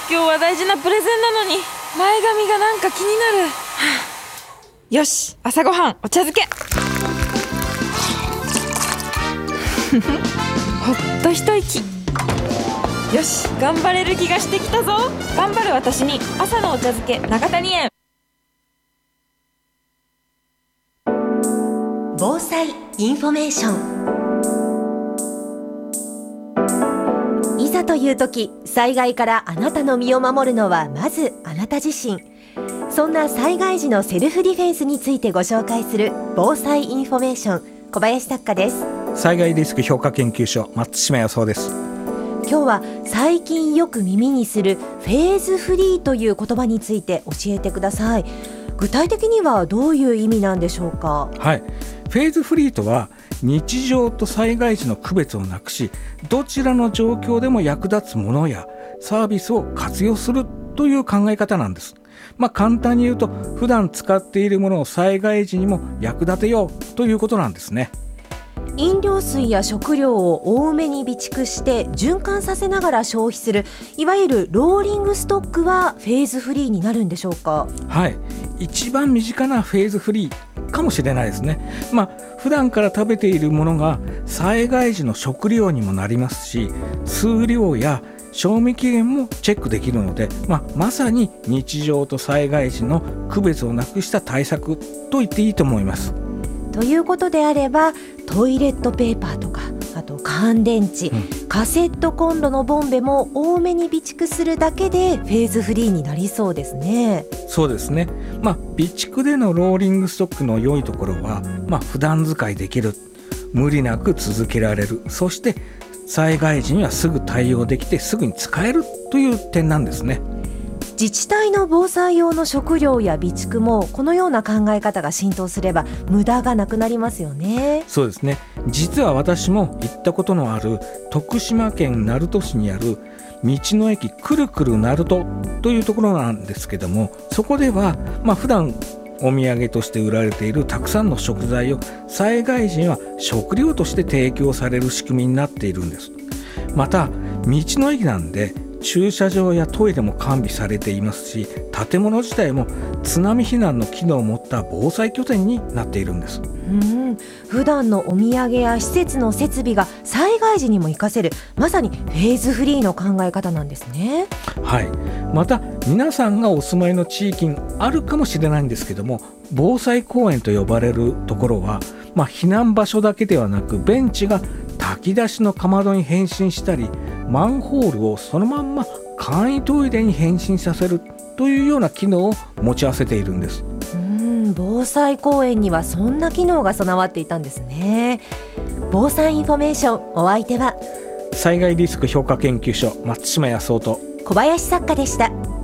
今日は大事なプレゼンなのに前髪がなんか気になる、よし、朝ごはんお茶漬けほっと一息。よし、頑張れる気がしてきたぞ。頑張る私に朝のお茶漬け永谷園。 防災インフォメーション。いざという時、災害からあなたの身を守るのはまずあなた自身。そんな災害時のセルフディフェンスについてご紹介する防災インフォメーション、小林作家です。 災害リスク評価研究所松島康夫です。 今日は最近よく耳にするフェーズフリーという言葉について教えてください。具体的にはどういう意味なんでしょうか。 はい、フェーズフリーとは日常と災害時の区別をなくし、どちらの状況でも役立つものやサービスを活用するという考え方なんです。簡単に言うと、普段使っているものを災害時にも役立てようということなんですね。 飲料水や食料を多めに備蓄して循環させながら消費する、いわゆるローリングストックはフェーズフリーになるんでしょうか。 はい、一番身近なフェーズフリーかもしれないですね。普段から食べているものが災害時の食料にもなりますし、数量や賞味期限もチェックできるので、まさに日常と災害時の区別をなくした対策と言っていいと思います。 ということであれば、トイレットペーパーとか、あと乾電池、カセットコンロのボンベも多めに備蓄するだけでフェーズフリーになりそうですね。 そうですね。備蓄でのローリングストックの良いところは、普段使いできる、無理なく続けられる、そして災害時にはすぐ対応できてすぐに使えるという点なんですね。 自治体の防災用の食料や備蓄もこのような考え方が浸透すれば無駄がなくなりますよね。 そうですね。実は私も行ったことのある徳島県鳴門市にある道の駅くるくる鳴門というところなんですけども、そこでは普段お土産として売られているたくさんの食材を災害時には食料として提供される仕組みになっているんです。また道の駅なんで駐車場やトイレも完備されていますし、建物自体も津波避難の機能を持った防災拠点になっているんです。 普段のお土産や施設の設備が災害時にも活かせる、まさにフェーズフリーの考え方なんですね。 はい、また皆さんがお住まいの地域にあるかもしれないんですけども、防災公園と呼ばれるところは、避難場所だけではなく、ベンチが炊き出しのかまどに変身したり、マンホールをそのまんま簡易トイレに変身させるというような機能を持ち合わせているんです。 防災公園にはそんな機能が備わっていたんですね。防災インフォメーション、お相手は災害リスク評価研究所松島康夫と小林作家でした。